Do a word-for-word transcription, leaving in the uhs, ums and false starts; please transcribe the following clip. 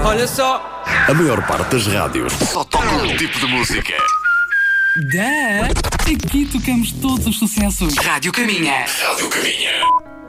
Olha só. A maior parte das rádios só toca um tipo de música. Dá! Aqui tocamos todos os sucessos. Rádio Caminha. Rádio Caminha.